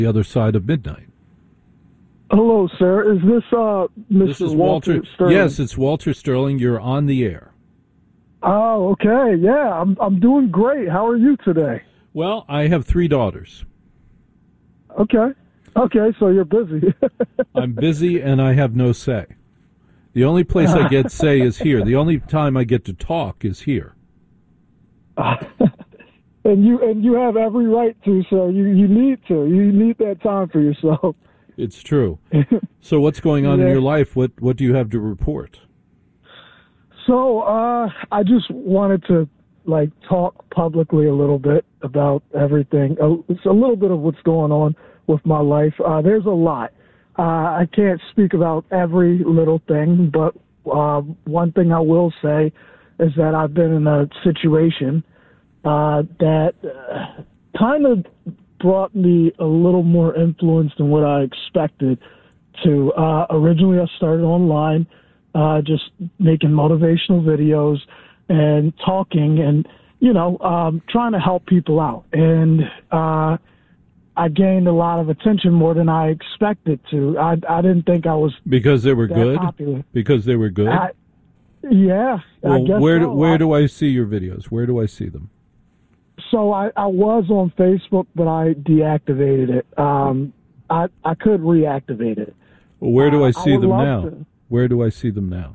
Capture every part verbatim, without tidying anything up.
The Other Side of Midnight. Hello, sir. Is this uh, Mister This is Walter, Walter Sterling? Yes, it's Walter Sterling. You're on the air. Oh, okay. Yeah, I'm I'm doing great. How are you today? Well, I have three daughters. Okay. Okay, so you're busy. I'm busy and I have no say. The only place I get say is here. The only time I get to talk is here. Uh, and you and you have every right to, sir. You you need to. You need that time for yourself. It's true. So what's going on Yeah. in your life? What what do you have to report? So uh, I just wanted to like talk publicly a little bit about everything. Uh, it's a little bit of what's going on with my life. Uh, there's a lot. Uh, I can't speak about every little thing, but uh, one thing I will say is that I've been in a situation uh, that uh, kind of brought me a little more influence than what I expected to. Uh, originally, I started online, uh, just making motivational videos and talking and, you know, um, trying to help people out. And uh, I gained a lot of attention more than I expected to. I, I didn't think I was Because they were that good? popular. Because they were good? I, yeah, I well, guess where, so. do, where I, do I see your videos? Where do I see them? So I, I was on Facebook, but I deactivated it. Um, I, I could reactivate it. Well, where do I Uh, see I would them love now? to. Where do I see them now?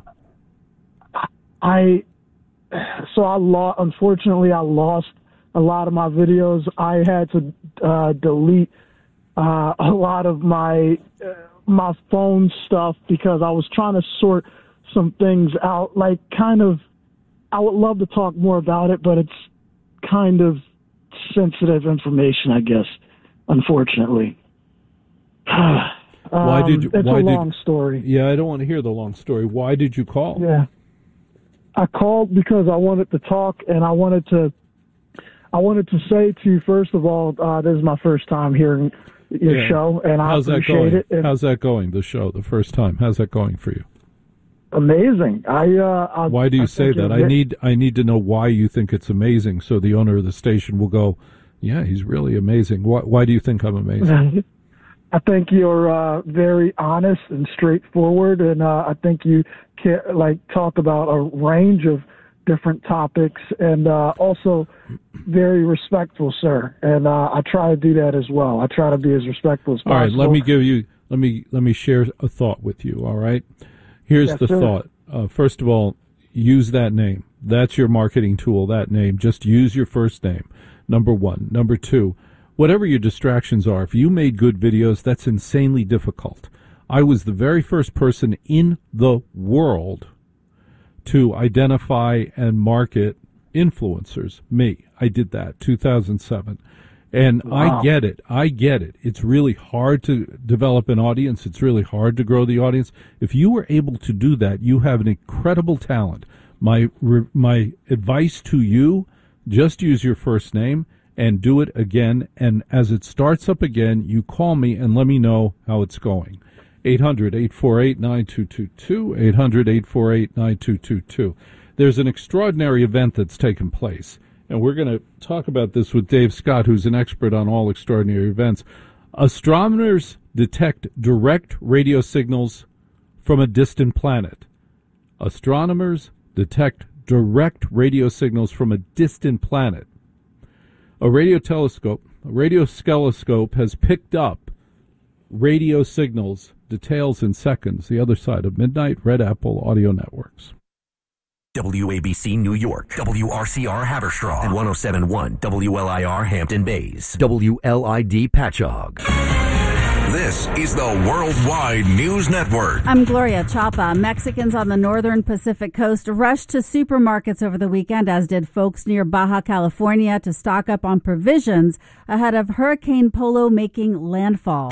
I so I lost. Unfortunately, I lost a lot of my videos. I had to uh, delete uh, a lot of my uh, my phone stuff because I was trying to sort some things out. Like, kind of, I would love to talk more about it, but it's kind of sensitive information, I guess. Unfortunately. Why did you? Um, it's why a did, long story. Yeah, I don't want to hear the long story. Why did you call? Yeah. I called because I wanted to talk, and I wanted to I wanted to say to you, first of all, uh, this is my first time hearing your Yeah. show, and I How's that appreciate going? it. And How's that going, the show, the first time? How's that going for you? amazing. I, uh, I Why do you I say think that? you're I need I need to know why you think it's amazing, so the owner of the station will go, yeah, he's really amazing. Why, why do you think I'm amazing? I think you're uh, very honest and straightforward, and uh, I think you can like talk about a range of different topics, and uh, also very respectful, sir. And uh, I try to do that as well. I try to be as respectful as possible. All right, let me give you let me let me share a thought with you. All right, here's Yes, the sir. thought. Uh, first of all, use that name. That's your marketing tool. That name. Just use your first name. Number one. Number two. Whatever your distractions are, if you made good videos, that's insanely difficult. I was the very first person in the world to identify and market influencers. Me. I did that, two thousand seven. And Wow. I get it. I get it. It's really hard to develop an audience. It's really hard to grow the audience. If you were able to do that, you have an incredible talent. My my advice to you, just use your first name and do it again. And as it starts up again, you call me and let me know how it's going. eight hundred, eight four eight, nine two two two, eight hundred, eight four eight, nine two two two. There's an extraordinary event that's taken place, and we're going to talk about this with Dave Scott, who's an expert on all extraordinary events. Astronomers detect direct radio signals from a distant planet. Astronomers detect direct radio signals from a distant planet. A radio telescope, a radio skeloscope has picked up radio signals, details in seconds. The Other Side of Midnight, Red Apple Audio Networks. W A B C New York, W R C R Haverstraw, and one oh seven point one W L I R Hampton Bays, W L I D Patchogue. This is the Worldwide News Network. I'm Gloria Chapa. Mexicans on the northern Pacific coast rushed to supermarkets over the weekend, as did folks near Baja California, to stock up on provisions ahead of Hurricane Polo making landfall.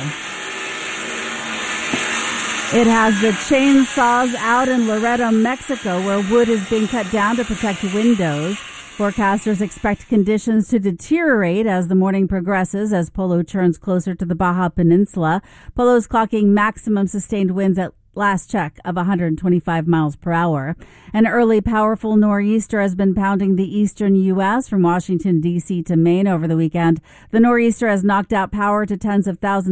It has the chainsaws out in Laredo, Mexico, where wood is being cut down to protect windows. Forecasters expect conditions to deteriorate as the morning progresses as Polo turns closer to the Baja Peninsula. Polo's clocking maximum sustained winds at last check of one hundred twenty-five miles per hour. An early powerful nor'easter has been pounding the eastern U S from Washington, D C to Maine over the weekend. The nor'easter has knocked out power to tens of thousands